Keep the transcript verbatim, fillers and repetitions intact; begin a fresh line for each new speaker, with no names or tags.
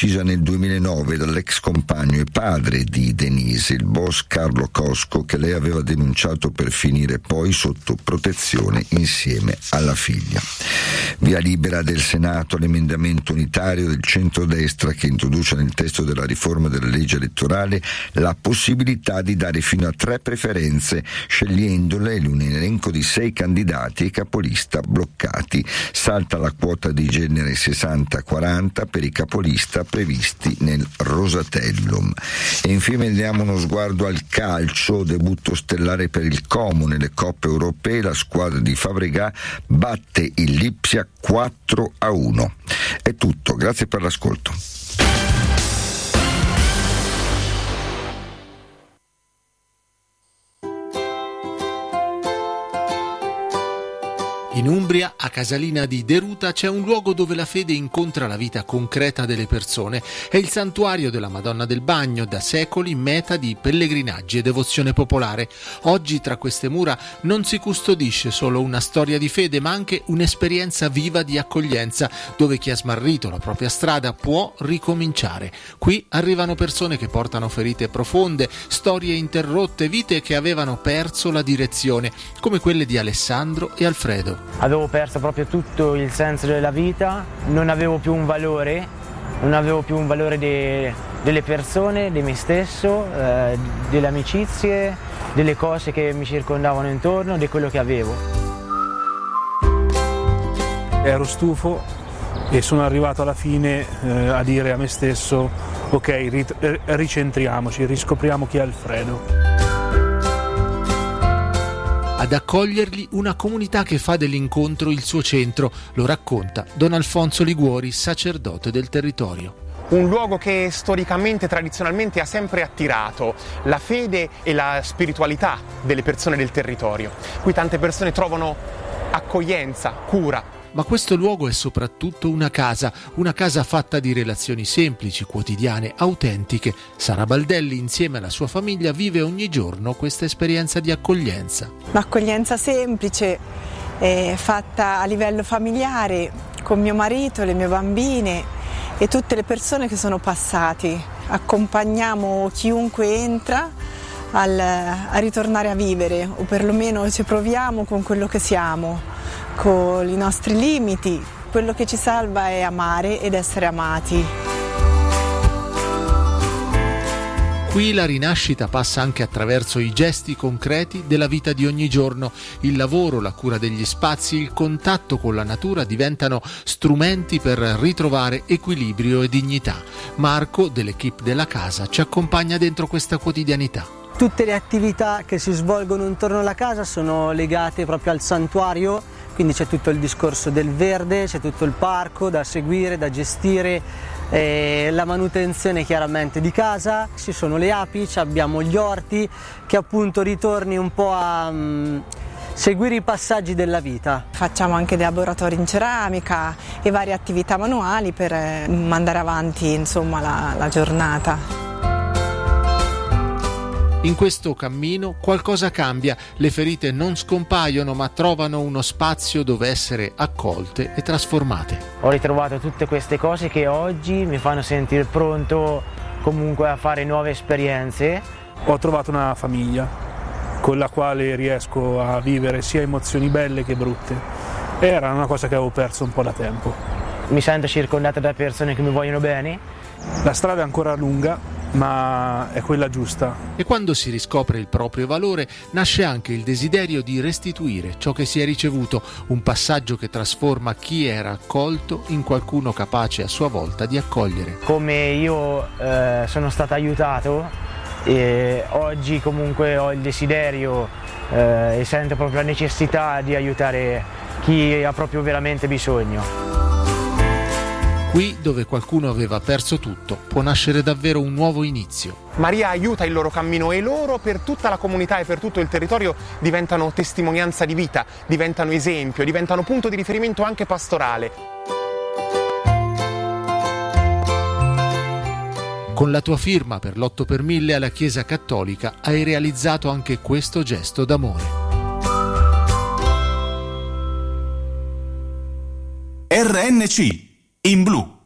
uccisa nel duemilanove dall'ex compagno e padre di Denise, il boss Carlo Cosco, che lei aveva denunciato per finire poi sotto protezione insieme alla figlia. Via libera del Senato all'emendamento unitario del centrodestra che introduce nel testo della riforma della legge elettorale la possibilità di dare fino a tre preferenze, scegliendole in un elenco di sei candidati e capolista bloccati. Salta la quota di genere sessanta quaranta per i capolista previsti nel Rosatellum. E infine diamo uno sguardo al calcio, debutto stellare per il Como nelle coppe europee. La squadra di Fabregas batte il Lipsia quattro a uno. È tutto, grazie per l'ascolto.
In Umbria, a Casalina di Deruta, c'è un luogo dove la fede incontra la vita concreta delle persone. È il santuario della Madonna del Bagno, da secoli meta di pellegrinaggi e devozione popolare. Oggi tra queste mura non si custodisce solo una storia di fede, ma anche un'esperienza viva di accoglienza, dove chi ha smarrito la propria strada può ricominciare. Qui arrivano persone che portano ferite profonde, storie interrotte, vite che avevano perso la direzione, come quelle di Alessandro e Alfredo.
Avevo perso proprio tutto il senso della vita, non avevo più un valore, non avevo più un valore de, delle persone, di me stesso, eh, delle amicizie, delle cose che mi circondavano intorno, di quello che avevo.
Ero stufo e sono arrivato alla fine eh, a dire a me stesso: ok, rit- ricentriamoci, riscopriamo chi è Alfredo.
Ad accoglierli una comunità che fa dell'incontro il suo centro, lo racconta Don Alfonso Liguori, sacerdote del territorio.
Un luogo che storicamente, tradizionalmente ha sempre attirato la fede e la spiritualità delle persone del territorio. Qui tante persone trovano accoglienza, cura.
Ma questo luogo è soprattutto una casa, una casa fatta di relazioni semplici, quotidiane, autentiche. Sara Baldelli, insieme alla sua famiglia, vive ogni giorno questa esperienza di accoglienza.
Un'accoglienza semplice, eh, fatta a livello familiare, con mio marito, le mie bambine e tutte le persone che sono passati. Accompagniamo chiunque entra al, a ritornare a vivere, o perlomeno ci proviamo con quello che siamo, con i nostri limiti. Quello che ci salva è amare ed essere amati.
Qui la rinascita passa anche attraverso i gesti concreti della vita di ogni giorno. Il lavoro, la cura degli spazi, il contatto con la natura diventano strumenti per ritrovare equilibrio e dignità. Marco, dell'equipe della casa, ci accompagna dentro questa quotidianità.
Tutte le attività che si svolgono intorno alla casa sono legate proprio al santuario, quindi c'è tutto il discorso del verde, c'è tutto il parco da seguire, da gestire, eh, la manutenzione chiaramente di casa, ci sono le api, abbiamo gli orti, che appunto ritorni un po' a um, seguire i passaggi della vita.
Facciamo anche dei laboratori in ceramica e varie attività manuali per eh, mandare avanti insomma la, la giornata.
In questo cammino qualcosa cambia, le ferite non scompaiono ma trovano uno spazio dove essere accolte e trasformate.
Ho ritrovato tutte queste cose che oggi mi fanno sentire pronto comunque a fare nuove esperienze.
Ho trovato una famiglia con la quale riesco a vivere sia emozioni belle che brutte. Era una cosa che avevo perso un po' da tempo.
Mi sento circondato da persone che mi vogliono bene.
La strada è ancora lunga, ma è quella giusta.
E quando si riscopre il proprio valore nasce anche il desiderio di restituire ciò che si è ricevuto, un passaggio che trasforma chi era accolto in qualcuno capace a sua volta di accogliere.
Come io eh, sono stato aiutato e oggi comunque ho il desiderio eh, e sento proprio la necessità di aiutare chi ha proprio veramente bisogno.
Qui, dove qualcuno aveva perso tutto, può nascere davvero un nuovo inizio.
Maria aiuta il loro cammino e loro, per tutta la comunità e per tutto il territorio, diventano testimonianza di vita, diventano esempio, diventano punto di riferimento anche pastorale.
Con la tua firma per l'otto per mille alla Chiesa Cattolica hai realizzato anche questo gesto d'amore.
R N C in blu.